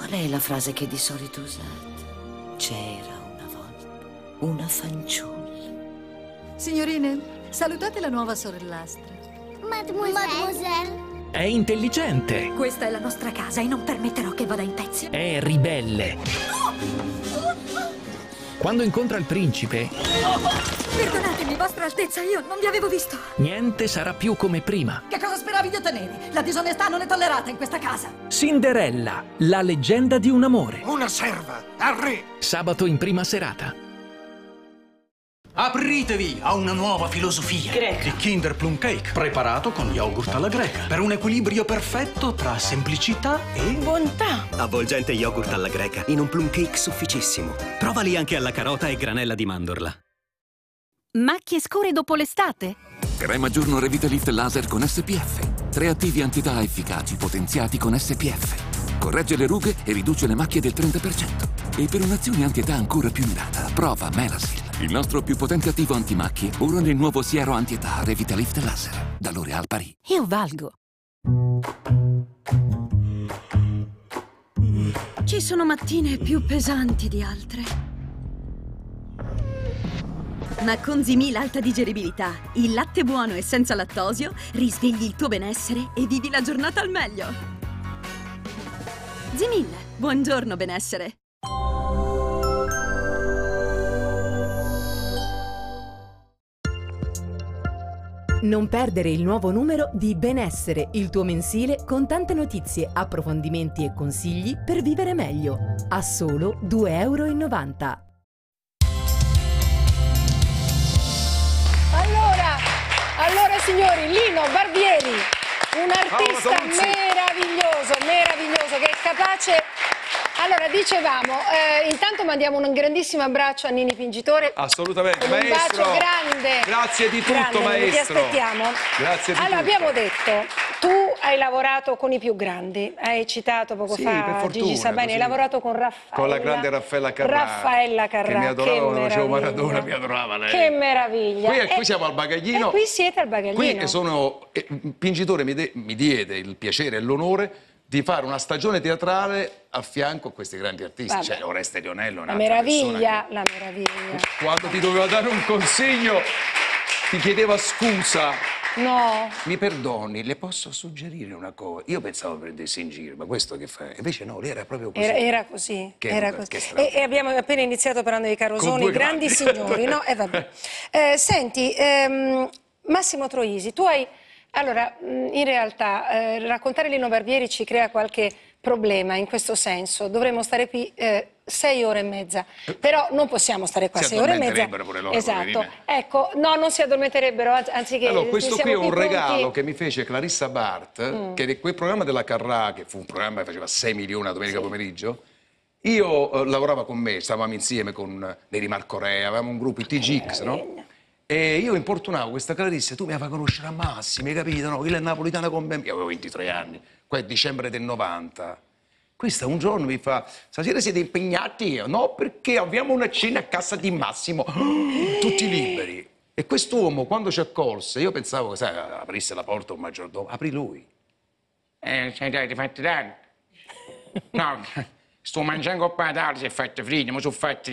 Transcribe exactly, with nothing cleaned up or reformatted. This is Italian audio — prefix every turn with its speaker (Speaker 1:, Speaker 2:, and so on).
Speaker 1: Qual è la frase che di solito usate? C'era una volta una fanciulla.
Speaker 2: Signorine, salutate la nuova sorellastra.
Speaker 3: Mademoiselle. Mademoiselle.
Speaker 4: È intelligente.
Speaker 2: Questa è la nostra casa e non permetterò che vada in pezzi.
Speaker 4: È ribelle. Quando incontra il principe,
Speaker 2: Perdonatemi, vostra altezza, io non vi avevo visto.
Speaker 4: niente sarà più come prima.
Speaker 2: Che cosa speravi di ottenere? La disonestà non è tollerata in questa casa.
Speaker 4: Cinderella, la leggenda di un amore.
Speaker 5: Una serva al re.
Speaker 4: Sabato in prima serata.
Speaker 5: Apritevi a una nuova filosofia.
Speaker 1: Greca.
Speaker 5: Il Kinder Plum Cake, preparato con yogurt alla greca. Per un equilibrio perfetto tra semplicità e
Speaker 1: Bontà.
Speaker 6: Avvolgente yogurt alla greca in un plum cake sufficissimo. Provali anche alla carota e granella di mandorla.
Speaker 7: Macchie scure dopo l'estate?
Speaker 8: Crema giorno Revitalift laser con S P F. Tre attivi antietà efficaci potenziati con S P F. Corregge le rughe e riduce le macchie del trenta per cento. E per un'azione antietà ancora più mirata, prova Melasil, il nostro più potente attivo antimacchie, ora nel nuovo siero antietà Revitalift laser, da L'Oréal Paris.
Speaker 7: Io valgo. Ci sono mattine più pesanti di altre. Ma con Zimil alta digeribilità, il latte buono e senza lattosio, risvegli il tuo benessere e vivi la giornata al meglio. Zimil, buongiorno benessere.
Speaker 9: Non perdere il nuovo numero di Benessere, il tuo mensile con tante notizie, approfondimenti e consigli per vivere meglio. A solo due e novanta euro.
Speaker 10: Allora, allora signori, Lino Barbieri, un artista
Speaker 5: Paolo Tozzi.
Speaker 10: meraviglioso, meraviglioso, che è capace... Allora, dicevamo, eh, intanto mandiamo un grandissimo abbraccio a Nini Pingitore.
Speaker 11: Assolutamente,
Speaker 10: Un
Speaker 11: maestro.
Speaker 10: bacio grande.
Speaker 11: Grazie di tutto,
Speaker 10: Grande,
Speaker 11: maestro.
Speaker 10: Ti aspettiamo.
Speaker 11: Grazie di
Speaker 10: allora,
Speaker 11: tutto.
Speaker 10: abbiamo detto, tu hai lavorato con i più grandi, hai citato poco
Speaker 11: Sì,
Speaker 10: fa
Speaker 11: per fortuna,
Speaker 10: Gigi Sabani,
Speaker 11: così.
Speaker 10: hai lavorato con Raffaella.
Speaker 11: Con la grande Raffaella Carrà.
Speaker 10: Raffaella Carrà,
Speaker 11: che mi adorava quando facevo
Speaker 10: meraviglia.
Speaker 11: Maradona, mi adorava lei.
Speaker 10: Che meraviglia.
Speaker 11: Qui, qui
Speaker 10: E-
Speaker 11: siamo al bagaglino.
Speaker 10: E qui siete al bagaglino.
Speaker 11: Qui sono, eh, Pingitore mi, de- mi diede il piacere e l'onore di fare una stagione teatrale a fianco a questi grandi artisti.
Speaker 10: Vabbè.
Speaker 11: Cioè Oreste Lionello,
Speaker 10: La
Speaker 11: un'altra persona
Speaker 10: meraviglia,
Speaker 11: che
Speaker 10: la meraviglia.
Speaker 11: quando ti doveva dare un consiglio ti chiedeva scusa.
Speaker 10: No.
Speaker 11: Mi perdoni, le posso suggerire una cosa? Io pensavo prendessi in giro, ma questo che fa? Invece no, lei era proprio così.
Speaker 10: Era, era così,
Speaker 11: Che-
Speaker 10: era
Speaker 11: che
Speaker 10: così.
Speaker 11: strano.
Speaker 10: E, e abbiamo appena iniziato parlando di
Speaker 11: Con
Speaker 10: Carosoni,
Speaker 11: due
Speaker 10: grandi
Speaker 11: grandi.
Speaker 10: signori, no? E vabbè. Eh, senti, ehm, Massimo Troisi, tu hai... Allora, mh, in realtà, eh, raccontare Lino Barbieri ci crea qualche problema in questo senso. Dovremmo stare qui eh, sei ore e mezza, però non possiamo stare qua
Speaker 11: Si
Speaker 10: sei ore e mezza.
Speaker 11: addormenterebbero pure loro,
Speaker 10: Esatto.
Speaker 11: poverine.
Speaker 10: Ecco, no, non si addormenterebbero, anzi- anziché...
Speaker 11: Allora, questo qui è
Speaker 10: siamo
Speaker 11: un
Speaker 10: pronti-
Speaker 11: regalo che mi fece Clarissa Bart,
Speaker 10: Mm.
Speaker 11: che di quel programma della Carrà, che fu un programma che faceva sei milioni la domenica pomeriggio, io eh, lavorava con me, stavamo insieme con eh, Neri Marco Re, avevamo un gruppo, i T G X, no? E io importunavo questa Clarissa, tu mi fai conoscere a Massimo, hai capito? No? Quella è napolitana con me, io avevo ventitré anni, qua è dicembre del novanta. Questa un giorno mi fa, stasera siete impegnati? No, perché abbiamo una cena a casa di Massimo, tutti liberi. E quest'uomo, quando ci accolse, io pensavo che, sai, aprisse la porta un maggiordomo, aprì lui.
Speaker 12: Eh, sei dai, ti fatti danni? No, sto mangiando con patate, si è fatto freddo, ma sono fatti